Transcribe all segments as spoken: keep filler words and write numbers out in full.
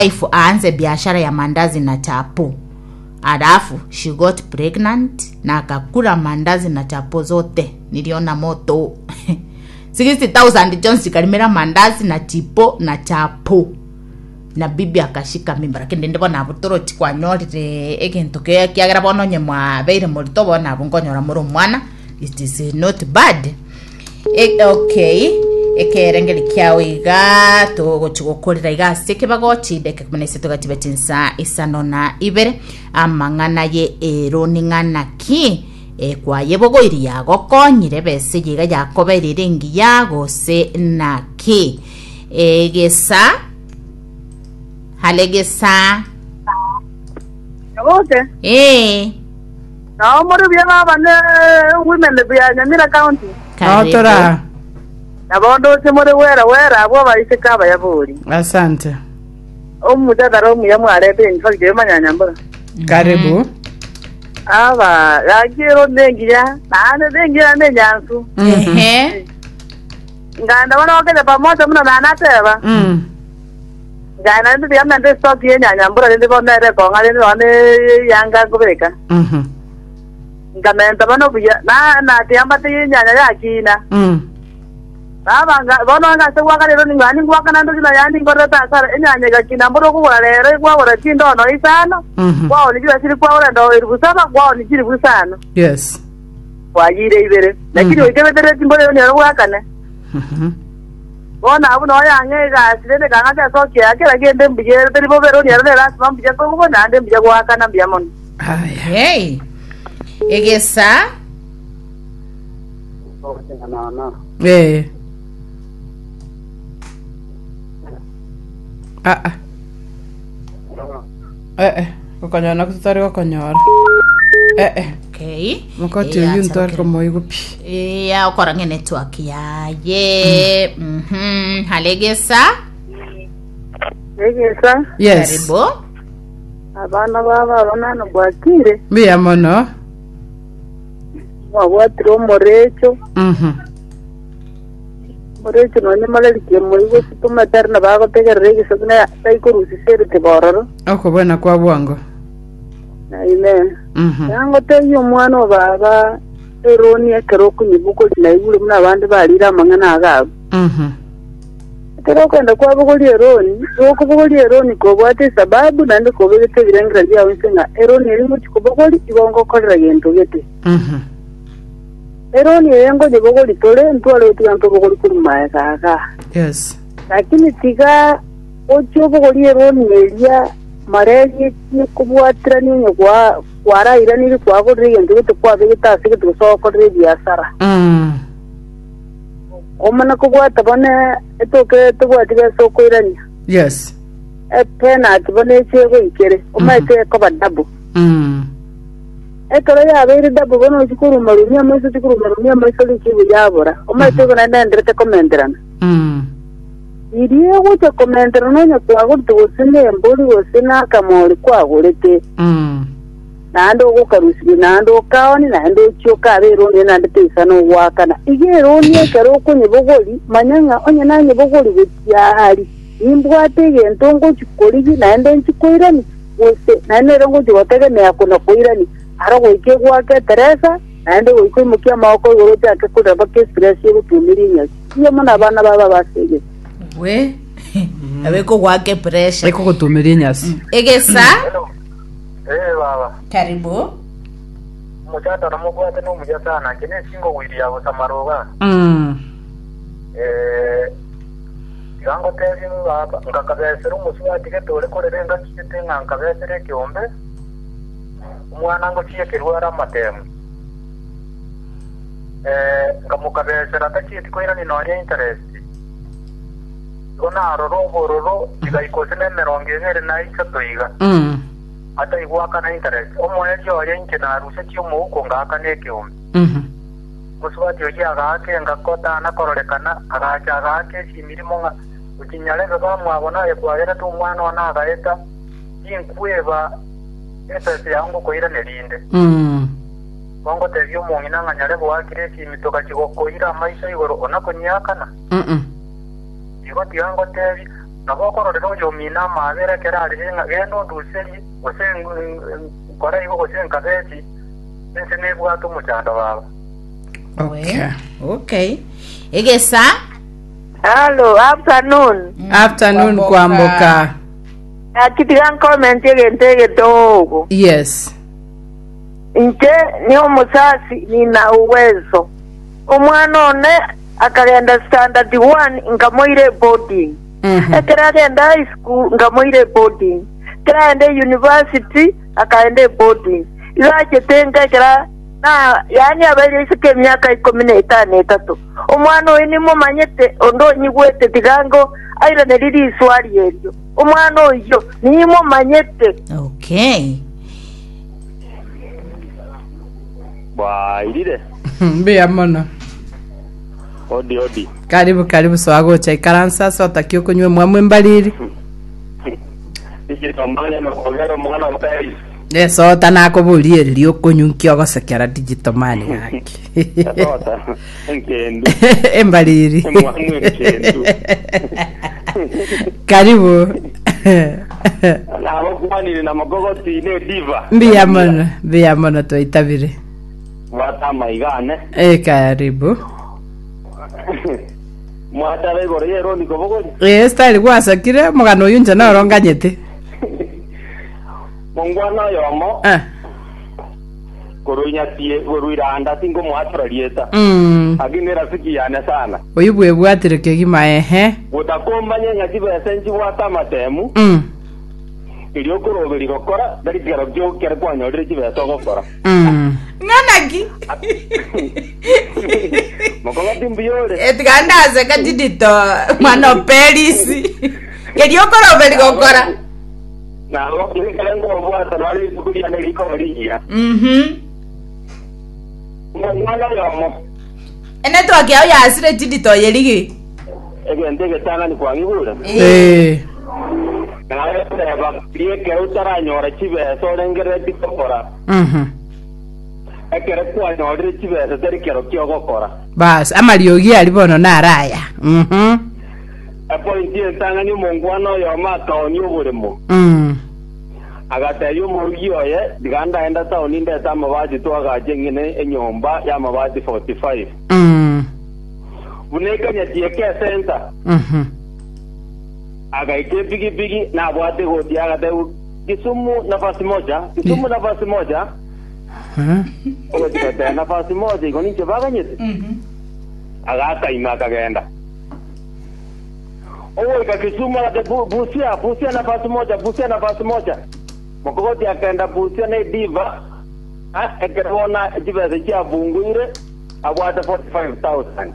wife aanze biashara ya mandazi na chapo. Alafu she got pregnant na akakula mandazi na chapo zote. Niliona moto. sixty thousand Jones kalimera mandazi na chipo na chapo. Na bibi akashika mimba. Lakini ndibona butoro tikwa nyorire ekintu ke kiagira bono nyemwa beire molito bona bungonyora muri mwana. It is not bad. E, okay. Ekerengeli kiao iga to gochugokorera iga seke bagoti deke kumenese tugatibetinsa isanona ibere amangana ye eroni ngana ki e kwa yebogo iri yago konyire bese yiga yakoberire ngi yago se na ki egesa halegesa Yabote eh na muri byaba bane women bya Nyamira County Autora Nabondo semore wera wera abo bayise kaba yaburi. Asante. Omudada mu yamwarebe nfagire manyanyambura. Karibu. Aba yagiro nengira nane nengira nenyansu. ehe Nganda wana wakele pamoja muna nanateba. Mm. Ngana ndi yamande stock yenyanyambura ndi bonere ko ngale wane yanga kubeka. Mhm. Ngamenta bano buya na na tiyambate yenyanya yakina. Mm. Baba nga bono nga se waka lero ningani ngwaka nando kina yani ngoreta sara enyanye gakina mboro ku lero kwa ora tindo no isano kwao ni kila siri kwa ora ndo irubusaba kwao ni kiri busano Yes. kwa yire ibere lakini wikebetere timbole ne ro wakane Mhm. bona abu no yange ga sire ga ngata so ke akera gende mbije teri bo bero ne ro ras mbije ko ko na ande mbije wakana mbiyamon Haya. hey egesa Eh. Ah ah. Eh eh. Kokonyana kutari kokonyora. Eh eh. okay Mukoti uyu ntwari komo igupi. ya okora ngene network ya ye mhm halegesa egesa Yes. karibu abana baba banana bwakire Biya mono. wabwatiro morecho Mhm. morecho no ne malalikie muri go situma tarna bago tegerere gisogna taikurusi seri te bororo Oko bwana kwa bwango. amen Mhm. yango te yo mwana baba eroni ekero kunyibuko na ibule muna abandi balira amangana aga Mhm. tero kwenda kwa bugoli eroni oko bugoli eroni ko bwate sababu nande ko bete birangira bya winsenga eroni eri mu kibogoli ibongo korera gento gete Mhm. eroni yengo de bugoli tole ntwale utuyanto bugoli kurumaye kaka Yes. lakini tiga ocho bugoli eroni elia mareli ni kubwatira ninyo kwa kwara irani kwa kodri gento gete kwa beta sigete so kodri biasara Mm. omana kubwata bane etoke tubwatira so koirania Yes. epena tibone chego ikere omaite ko badabu Mm. ekore ya bere dabu bono chikuru marumia maiso chikuru marumia maiso likibu yabora omaite ko nanda ndrete komenderana Mm. iriye gote komenderana nya kwa gote gosine mbori gosina kamori kwa gorete Mm. nando go karusi nando kaoni nando choka bero ne nando tesano wakana igero ni kero kunye bogoli manyanga onye nanye bogoli betia hali imbwate gentongo chikoligi nando chikoirani wose nane rongo jotege ne akona koirani ara goike gwake Teresa nando goike mukia mako gorote akekura bake stress yo tumirinya iyo mona bana baba basege we abeko gwake pressure Eko kutumiria nyasi. egesa Eh baba karibu muchata na mugwate no muja sana kene singo wili ya samaroga Mm. eh yango tezi baba ngakabesera umusuwa tike tole korerenga kite ngankabesere kiombe umwana ngo kiye kirwara matemu eh ngamukabesera takiti koira ni no interest ona roro bororo igaikose ne meronge ngere na ikatoiga Mm. ata igwaka na interest omwezi oyo nke na ruse kyo muko ngaka nekiombe Mhm. musubati oji agake ngakota na kororekana agacha agake simirimo nga ukinyale baba mwabona ye kwagera tu mwana wana agaeta inkweba esa yangu koira nerinde Mm. bongo tevyo mungina nganyale bwakire simitoka kigoko ira maisha igoro ona kunyakana Mhm. igo tiango tevi nabo kororero yo mina mabera kerari nga gendo duseri osen kora igo osen kabeti nse nebwa to muchando baba. Okay. Okay. Egesa? Hello, afternoon. Afternoon kwamboka. Akitigan comment yegentege togo. Yes. Nje ni omusasi nina uwezo. Omwana one akagenda standard one ngamoire boarding. Mhm. Akagenda high school ngamoire boarding. Akagenda university akaenda boarding. Ilaje tenga kira na yani abali sike myaka ikumi na itano etatu. Omwana we ni mumanyete ondo nyigwete tigango aira neriri swali eryo. Omwana oyo ni mumanyete. Okay. Ba ilire. Mbia mono. Odi odi. Karibu karibu swago cha ikaransa so takio kunywe mwamwe mbaliri. Iki tombanya no kogero mwana mtai. Eso tanako bulie lio kunyunkio gosekera digital money yake. Tota. Enkendu. Embaliri. Mwamwe enkendu. Karibu. Na wakwani na magogoti ne diva. Mbia mono, mbia mono tuitabire. Wata maigane. Eh karibu. Mwata le gorero ni kobogori. Eh style gwasakire mugano yunja na ronganyete. Mongwana yomo. Ah. Korunya tie koruira anda singo mwatra lieta. Mm. Agine rafiki yana sana. Oyibwe bwatire kegima ehe. Utakombanye ngajibe senji wata matemu. Mm. Iriyo kuroberi gokora dari gero byo kere kwanyo dire jibe so gokora. Mm. Nganagi. Mokola timbiyore. Etgandaze kadidito mwana pelisi. Kedio kora beli gokora. Na lo ni kalengo bwata bali kukulia na liko baliya. Mhm. Mwana yomo. Ene to akya ya asire didito yeligi. Ege ndege tanga ni kwa ngibura. Eh. Na ya ba pie ke utara nyora chibe so lengere tikokora. Mhm. Ekere kwa nyora chibe so dari kero kyo gokora. Bas amaliogi alibono na araya. Mhm. Apo intie tanga ni mongwano yoma kaoni oburemo. Mm. Agatayo murugiyo ye diganda enda taoni ndeta mabaji to agaje ngine enyomba ya mabaji forty-five. Mm. Buneka nyatie ke center. Mhm. Agaike bigi bigi na bwate goti agateu Kisumu nafasi moja, Kisumu nafasi moja. Mhm. Oje kata nafasi moja iko ninche baganyete. Mhm. Agata ina kagenda. Owe ka Kisumu ate busia, busia nafasi moja, busia nafasi moja. Mokogoti akaenda busia na diva. Ah, ekerona jibe cha bunguire abwata forty-five thousand.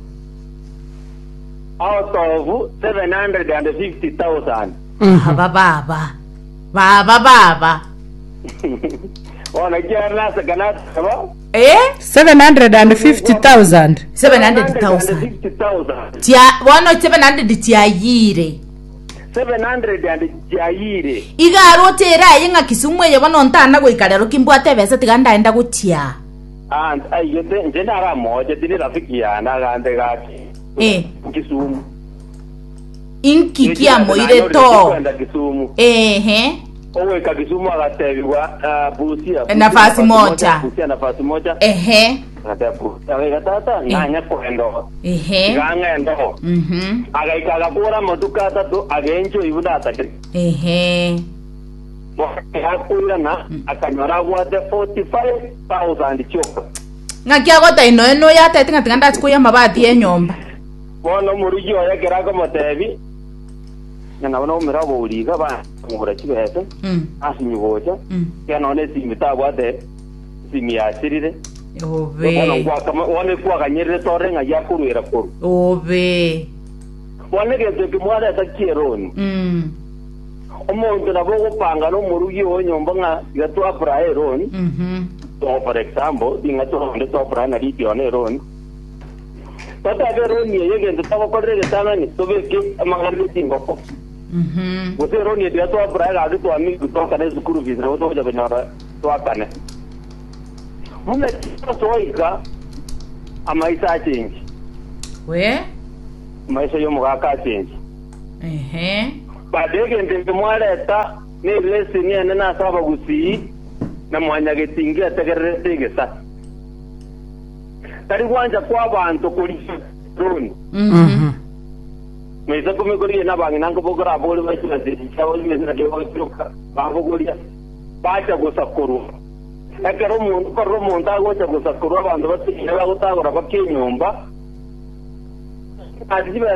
Out of seven hundred fifty thousand. Baba baba. Baba baba. Ona kiana sakana sawa? Eh? seven hundred fifty thousand. seven hundred thousand. fifty thousand. Tia wano seven hundred tia yire. seven hundred and jaire. Igaro tera yenga Kisumu ye bono ntana goikarero kimbwate bese tiganda enda gutia. And ayete njena ra moja tini rafiki yana gande gaki. Eh. Kisumu. Inki kia moire to. Kwenda Kisumu. Ehe. Owe ka Kisumu agatebiwa busia. Nafasi moja. Busia nafasi moja. Ehe. Agatebu. Aga tata nganya kwendo. Ehe. Nganya ndo. Mhm. Aga ikala kura motuka tatu agenjo ibuna atake. Ehe. Hakuira na akanyora gwate forty-five thousand choko. Ngakia gota ino eno ya tete ngatiganda tsikuya mabati enyomba. Bono murugi oya kerako motebi. Na bono mirabo uriga ba ngura kibese. Mm. Asinyigoja. Mm. Yana ne simita gwate simi asirire. Obe. Bono kwa kama one kwa kanyere tore nga yakuruira kuru. Obe. Bono geze kimwada takieroni. Mm. Omuntu nabo gupanga no murugi onyomba nga gatwa praeroni. Mhm. So for example, dinga to onde to pra na ri on eron. Tata veroni yege ndo tava kodre tana ni so be ke amangali tingo ko. Mhm. Wo se roni dia to pra ga do ami to kana zukuru visa to ja banyara to akane. Muna to ika amaisa change. We? Maisha yo muga ka change. ehe badege ndenge mwareta ni lesson yene na saba gusi na mwanya getingia tegerete gesa tari kwanja kwa bantu kuri drone mhm meza kumegori na bangi nango bogora bole basira chawo meza na kewa kiruka babogoria bacha gusakuru ekero muntu korro muntu agocha gusakuru abantu batinda bagutagora bakinyumba azibe